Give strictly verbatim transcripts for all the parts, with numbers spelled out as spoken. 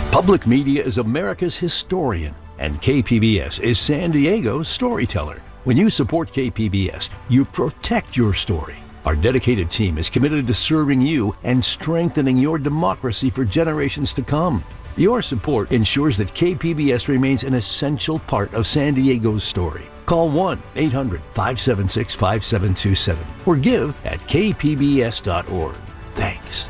Public media is America's historian, and K P B S is San Diego's storyteller. When you support K P B S, you protect your story. Our dedicated team is committed to serving you and strengthening your democracy for generations to come. Your support ensures that K P B S remains an essential part of San Diego's story. Call one eight hundred five seven six five seven two seven or give at k p b s dot org. Thanks.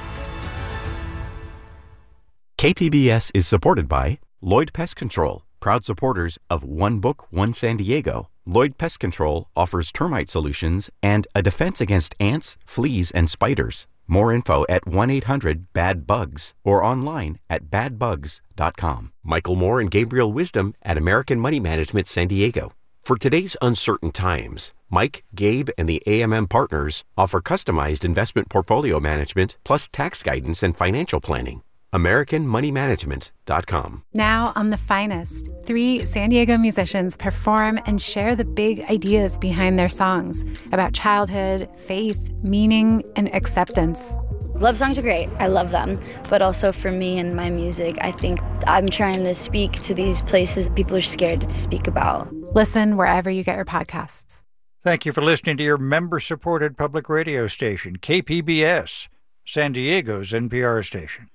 K P B S is supported by Lloyd Pest Control, proud supporters of One Book, One San Diego. Lloyd Pest Control offers termite solutions and a defense against ants, fleas, and spiders. More info at one eight hundred bad bugs or online at bad bugs dot com. Michael Moore and Gabriel Wisdom at American Money Management San Diego. For today's uncertain times, Mike, Gabe, and the A M M partners offer customized investment portfolio management plus tax guidance and financial planning. American Money Management dot com. Now on The Finest, three San Diego musicians perform and share the big ideas behind their songs about childhood, faith, meaning, and acceptance. Love songs are great. I love them. But also for me and my music, I think I'm trying to speak to these places that people are scared to speak about. Listen wherever you get your podcasts. Thank you for listening to your member-supported public radio station, K P B S, San Diego's N P R station.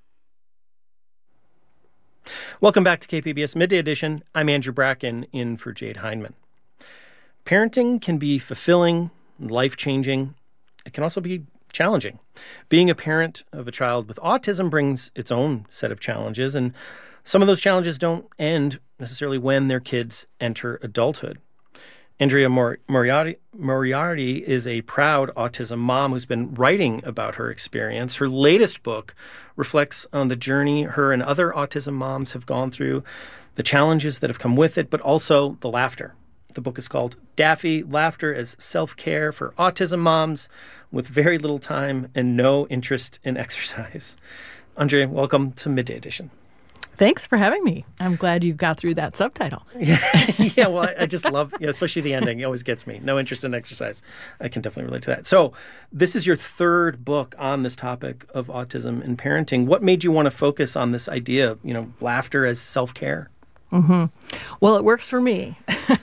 Welcome back to K P B S Midday Edition. I'm Andrew Bracken, in for Jade Hindman. Parenting can be fulfilling, life-changing. It can also be challenging. Being a parent of a child with autism brings its own set of challenges, and some of those challenges don't end necessarily when their kids enter adulthood. Andrea Mor- Moriarty, Moriarty is a proud autism mom who's been writing about her experience. Her latest book reflects on the journey her and other autism moms have gone through, the challenges that have come with it, but also the laughter. The book is called Daffy, Laughter as Self-Care for Autism Moms with Very Little Time and No Interest in Exercise. Andrea, welcome to Midday Edition. Thanks for having me. I'm glad you got through that subtitle. yeah, yeah, well, I, I just love, you know, especially the ending. It always gets me. No interest in exercise. I can definitely relate to that. So this is your third book on this topic of autism and parenting. What made you want to focus on this idea of, you know, laughter as self-care? Mm-hmm. Well, it works for me.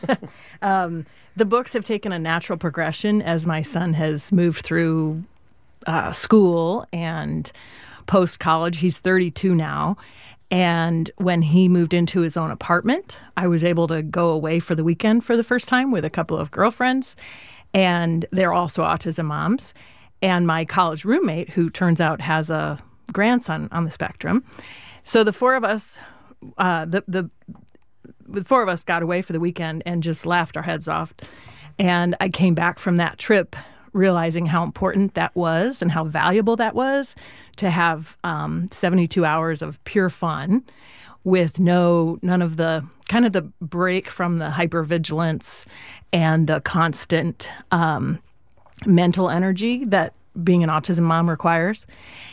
um, the books have taken a natural progression as my son has moved through uh, school and post-college. He's thirty-two now. And when he moved into his own apartment, I was able to go away for the weekend for the first time with a couple of girlfriends. And they're also autism moms. And my college roommate, who turns out has a grandson on the spectrum. So the four of us, uh, the, the, the four of us got away for the weekend and just laughed our heads off. And I came back from that trip realizing how important that was and how valuable that was to have um, seventy-two hours of pure fun with no none of the kind of the break from the hypervigilance and the constant um, mental energy that being an autism mom requires.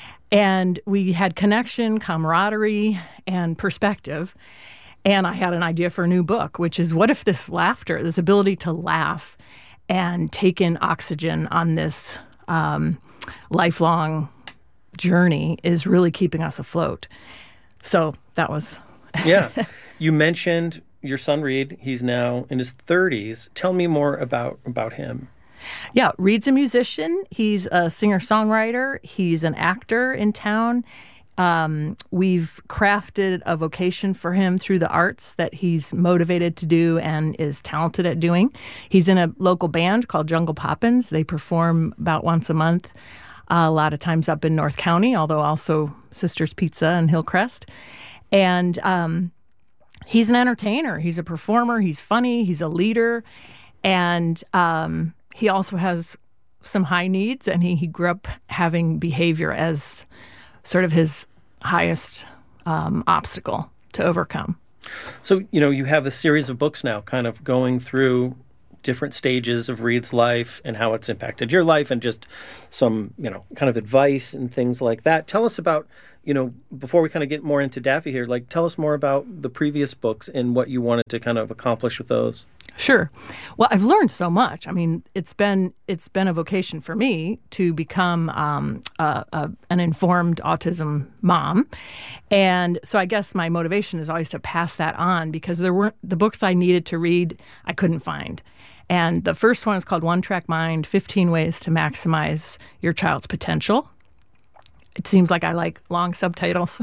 And we had connection, camaraderie, and perspective. And I had an idea for a new book, which is what if this laughter, this ability to laugh and take in oxygen on this um, lifelong journey is really keeping us afloat. So that was... yeah. You mentioned your son, Reed. He's now in his thirties. Tell me more about, about him. Yeah, Reed's a musician. He's a singer-songwriter. He's an actor in town. Um, we've crafted a vocation for him through the arts that he's motivated to do and is talented at doing. He's in a local band called Jungle Poppins. They perform about once a month, uh, a lot of times up in North County, although also Sisters Pizza and Hillcrest. And um, he's an entertainer. He's a performer. He's funny. He's a leader. And um, he also has some high needs, and he, he grew up having behavior as sort of his highest um, obstacle to overcome. So, you know, you have a series of books now kind of going through different stages of Reed's life and how it's impacted your life and just some, you know, kind of advice and things like that. Tell us about, you know, before we kind of get more into Daffy here, like tell us more about the previous books and what you wanted to kind of accomplish with those. Sure. Well, I've learned so much. I mean, it's been it's been a vocation for me to become um, a, a, an informed autism mom, and so I guess my motivation is always to pass that on, because there weren't the books I needed to read I couldn't find. And the first one is called One Track Mind: fifteen Ways to Maximize Your Child's Potential. It seems like I like long subtitles,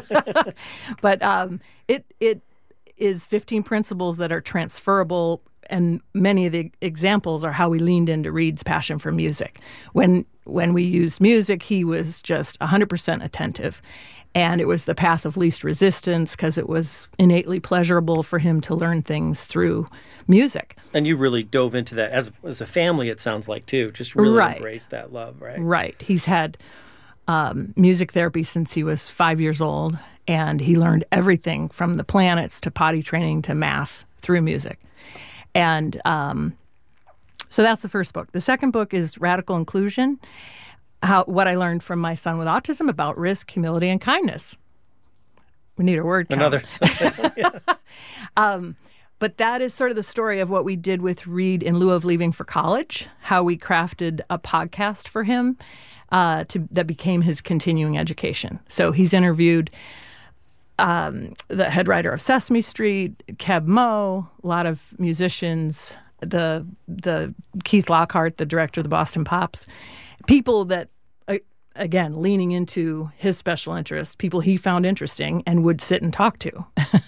but um, it it. is fifteen principles that are transferable, and many of the examples are how we leaned into Reed's passion for music. When when we used music, he was just one hundred percent attentive, and it was the path of least resistance because it was innately pleasurable for him to learn things through music. And you really dove into that as a, as a family, it sounds like, too. Just really right. embraced that love, right? Right. He's had um, music therapy since he was five years old, and he learned everything from the planets to potty training to math through music. And um, so that's the first book. The second book is Radical Inclusion, how what I learned from my son with autism about risk, humility, and kindness. We need a word count. Another. yeah. um, but that is sort of the story of what we did with Reed in lieu of leaving for college, how we crafted a podcast for him uh, to that became his continuing education. So he's interviewed Um, the head writer of Sesame Street, Keb Mo, a lot of musicians, the the Keith Lockhart, the director of the Boston Pops, people that, uh, again, leaning into his special interests, people he found interesting and would sit and talk to.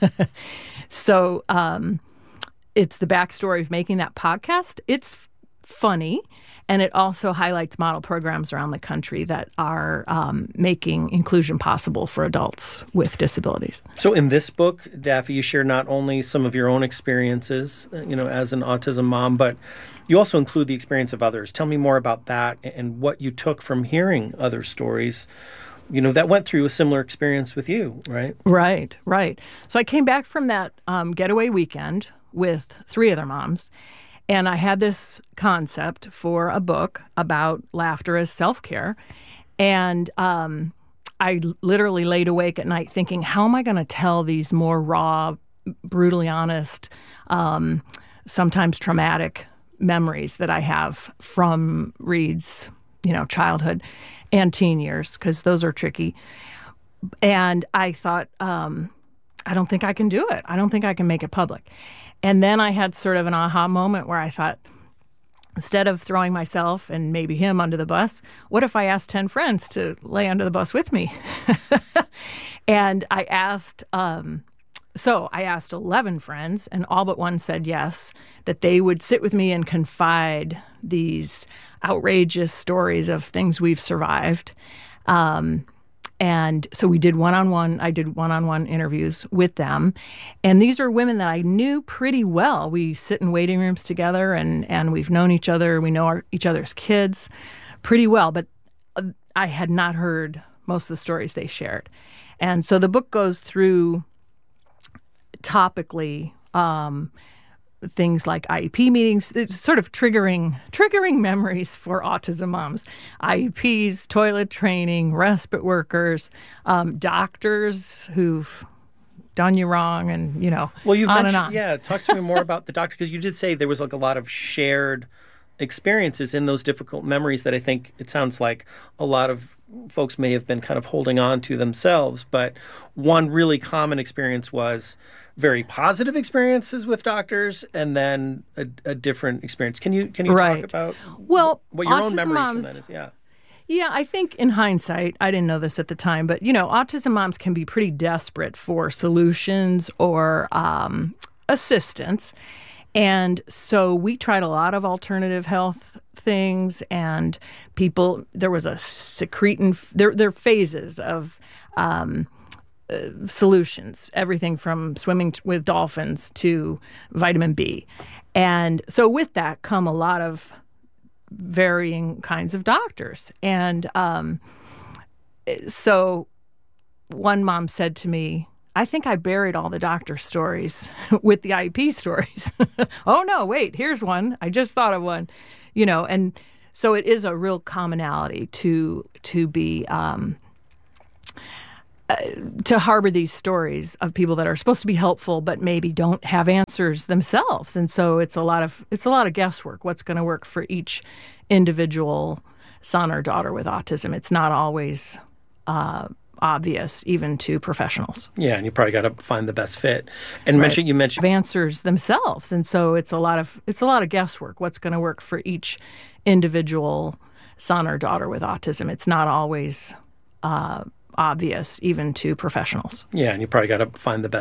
so um, it's the backstory of making that podcast. It's f- funny. And it also highlights model programs around the country that are um, making inclusion possible for adults with disabilities. So in this book, Daffy, you share not only some of your own experiences, you know, as an autism mom, but you also include the experience of others. Tell me more about that and what you took from hearing other stories, you know, that went through a similar experience with you, right? Right, right. So I came back from that um, getaway weekend with three other moms. And I had this concept for a book about laughter as self-care. And um, I literally laid awake at night thinking, how am I going to tell these more raw, brutally honest, um, sometimes traumatic memories that I have from Reed's, you know, childhood and teen years, because those are tricky. And I thought, um, I don't think I can do it. I don't think I can make it public. And then I had sort of an aha moment where I thought, instead of throwing myself and maybe him under the bus, what if I asked ten friends to lay under the bus with me? And I asked, um, so I asked eleven friends, and all but one said yes, that they would sit with me and confide these outrageous stories of things we've survived. Um And so we did one-on-one, I did one-on-one interviews with them. And these are women that I knew pretty well. We sit in waiting rooms together, and, and we've known each other. We know our, each other's kids pretty well. But I had not heard most of the stories they shared. And so the book goes through topically um, things like I E P meetings, sort of triggering triggering memories for autism moms. I E Ps, toilet training, respite workers, um, doctors who've done you wrong, and, you know, well, you on mentioned, and on. Yeah, talk to me more about the doctor, because you did say there was like a lot of shared experiences in those difficult memories that I think it sounds like a lot of folks may have been kind of holding on to themselves. But one really common experience was very positive experiences with doctors, and then a, a different experience. Can you can you right. talk about well, what your own autism memories moms, from that is? Yeah. Yeah, I think in hindsight, I didn't know this at the time, but, you know, autism moms can be pretty desperate for solutions or um, assistance. And so we tried a lot of alternative health things, and people, there was a secretin, there, there are phases of um, uh, solutions, everything from swimming t- with dolphins to vitamin B. And so with that come a lot of varying kinds of doctors. And um, so one mom said to me, I think I buried all the doctor stories with the I E P stories. Oh, no, wait, here's one. I just thought of one. You know, and so it is a real commonality to to be um, to harbor these stories of people that are supposed to be helpful but maybe don't have answers themselves. And so it's a lot of it's a lot of guesswork. What's going to work for each individual son or daughter with autism? It's not always uh, obvious, even to professionals. Yeah, and you probably got to find the best fit. And Right. mention you mentioned answers themselves, and so it's a lot of it's a lot of guesswork. What's going to work for each individual son or daughter with autism? It's not always uh, obvious, even to professionals. Yeah, and you probably got to find the best